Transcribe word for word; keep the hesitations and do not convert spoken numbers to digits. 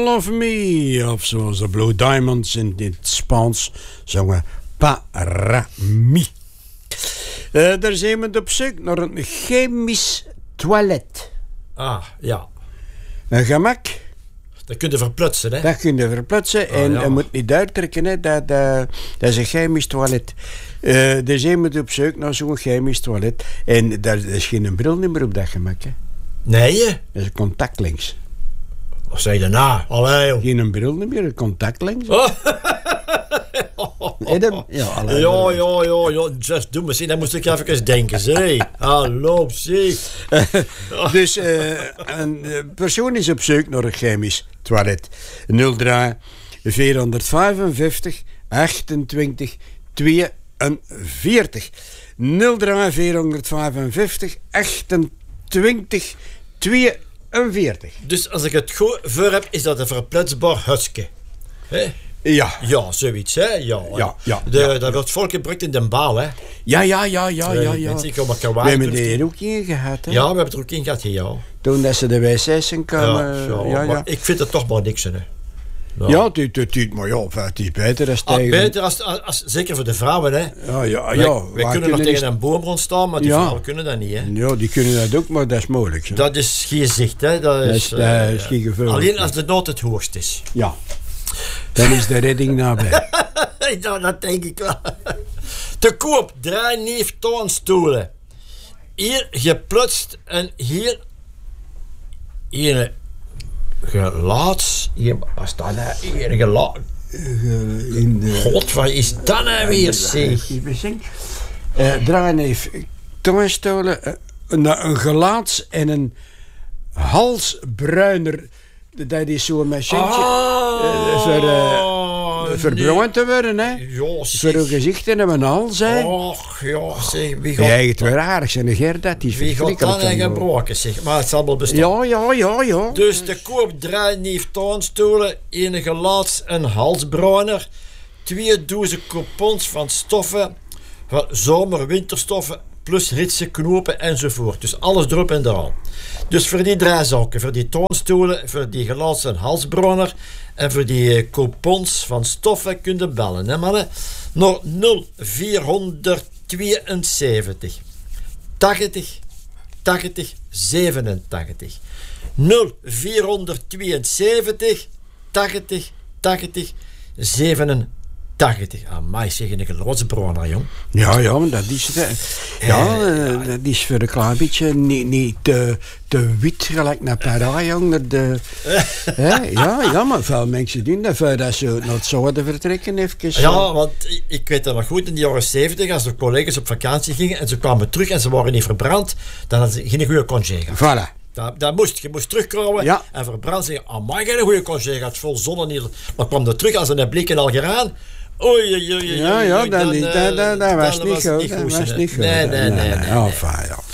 All of Me. Of zoals de Blue Diamonds in het Spaans zongen Parami. Uh, daar zijn we op zoek naar een chemisch toilet. Ah, ja. Een gemak. Dat kun je verplutsen, hè? Dat kun je verplutsen. En ja. je moet niet uittrekken, hè. Dat, dat, dat is een chemisch toilet. Uh, daar zijn we op zoek naar zo'n chemisch toilet. En daar is geen bril meer op dat gemak, hè. Nee, hè? Dat is een contactlens. Wat zei je daarna? Allee, joh. Geen bril meer, een contactlens. Oh. Adam? Ja, allee, ja, ja, ja, ja. Just doe me, zie, dan moest ik even denken, zie. Hallo, zie. Dus uh, een persoon is op zoek naar een chemisch toilet. nul drie vierhonderdvijfenvijftig achtentwintig tweeënveertig. nul drie vierhonderdvijfenvijftig achtentwintig tweeënveertig. Dus als ik het goed voor heb, is dat een verplaatsbaar hutske. Hè? Ja. Ja, zoiets, hè? Ja, ja, ja, de, ja, dat ja. wordt volk gebruikt in Den Baal, hè? Ja, ja, ja, ja, ja, ja. Mensen, ik kom maar We kawaii hebben terug. die er ook in gehad, hè? Ja, we hebben het er ook in gehad, ja. Toen dat ze de wc's zijn komen. Ja, ja, ja, maar ja. ik vind het toch maar niks, hè. Ja, ja het, het, het, het, maar ja, het is beter dan ah, tegen... beter, als, als, als, zeker voor de vrouwen, hè. Ja, ja, Wij, ja. wij kunnen nog tegen een boom rondstaan, maar die Ja. vrouwen kunnen dat niet, hè. Ja, die kunnen dat ook, maar dat is moeilijk. Zo. Dat is geen zicht, hè. Dat Dat is, is, dat uh, is geen gevoel. alleen als de nood het hoogst is. Ja. Dan is de redding nabij. Ja, dat denk ik wel. Te koop, drie nieuw toonstoelen. Hier geplutst en hier... Hier... Gelaats... Hier, wat staat daar? Hier, gelaat... In de... God, wat is dat nou weer, zeg? Uh, Draaien heeft toonstoelen, uh, een, een gelaats en een halsbruiner. Dat is zo'n machine. Oh, uh, voor uh, verbrand te worden, hè? Ja, voor uw gezicht en een hals, hè? Och, ja, zeg. Wie gaat... Ja, het weer aardig zijn, Ger, dat is Wie gaat dan en gebroken, zeg? Maar het zal wel bestaan. Ja, ja, ja, ja. Dus te koop drie nieuw toonstoelen, een gelaats- en halsbruiner, twee dozen coupons van stoffen, van zomer-winterstoffen, plus ritse knopen enzovoort. Dus alles erop en eraan. Dus voor die drie zaken, voor die toonstoelen, voor die gelaats- en halsbruiner en voor die coupons van stoffen kun je bellen, hè mannen? Naar nul vierhonderdtweeënzeventig tachtig tachtig zevenentachtig. nul vierhonderdtweeënzeventig tachtig tachtig zevenentachtig. Amai, zeg een gelotsbruiner, jong. Ja, ja, maar dat is het. Ja, uh, dat is voor een klein beetje niet, niet te, te wit gelijk naar Parijs, jong. De, hè? Ja, ja, maar veel mensen doen dat voor dat ze naar het zouden vertrekken even. Ja, want ik weet dat nog goed, in de jaren zeventig, als de collega's op vakantie gingen en ze kwamen terug en ze waren niet verbrand, dan hadden ze geen goede congé gehad. Voilà. Dat, dat moest, je moest terugkomen ja. en verbrand zeggen, amai, geen goede congé gehad, vol zon hier. Maar kwam er terug als ze een blikken al geraan. Oei, oei, oei, ja, ja, oei, dat, dan, niet, uh, dat, dat, dat was dan niet goed. niet Dat goed, was hè. niet goed. Nee, nee, nee. nee, nee, nee. Oh, fijn, ja.